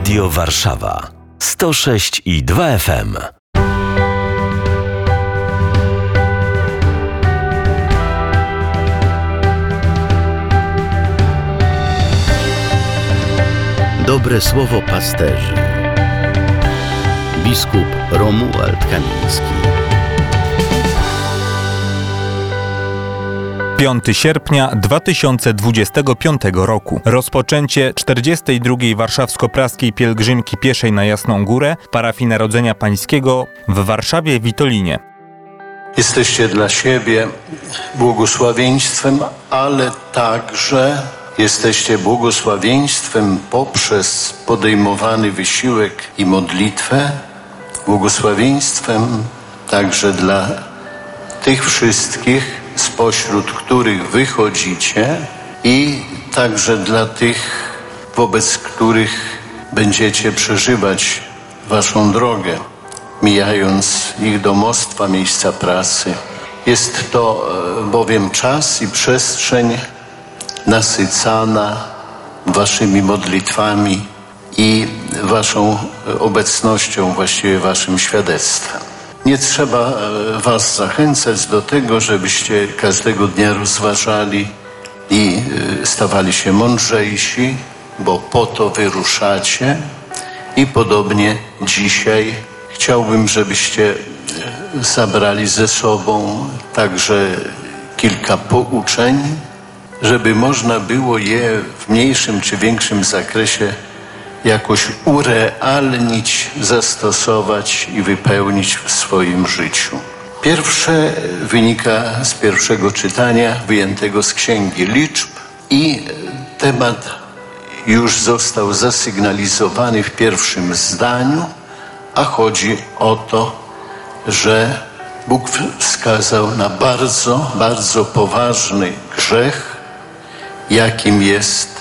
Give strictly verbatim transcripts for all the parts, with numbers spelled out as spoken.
Radio Warszawa sto sześć i dwa F M. Dobre słowo pasterzy. Biskup Romuald Kamiński. piątego sierpnia dwa tysiące dwudziestego piątego roku. Rozpoczęcie czterdziestej drugiej warszawsko-praskiej pielgrzymki pieszej na Jasną Górę parafii Narodzenia Pańskiego w Warszawie Witolinie. Jesteście dla siebie błogosławieństwem, ale także jesteście błogosławieństwem poprzez podejmowany wysiłek i modlitwę, błogosławieństwem także dla tych wszystkich, spośród których wychodzicie, i także dla tych, wobec których będziecie przeżywać waszą drogę, mijając ich domostwa, miejsca pracy. Jest to bowiem czas i przestrzeń nasycana waszymi modlitwami i waszą obecnością, właściwie waszym świadectwem. Nie trzeba was zachęcać do tego, żebyście każdego dnia rozważali i stawali się mądrzejsi, bo po to wyruszacie. I podobnie dzisiaj chciałbym, żebyście zabrali ze sobą także kilka pouczeń, żeby można było je w mniejszym czy większym zakresie jakoś urealnić, zastosować i wypełnić w swoim życiu. Pierwsze wynika z pierwszego czytania wyjętego z Księgi Liczb i temat już został zasygnalizowany w pierwszym zdaniu, a chodzi o to, że Bóg wskazał na bardzo, bardzo poważny grzech, jakim jest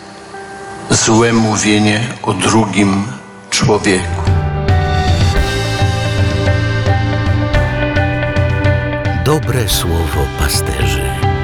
złe mówienie o drugim człowieku. Dobre słowo pasterzy.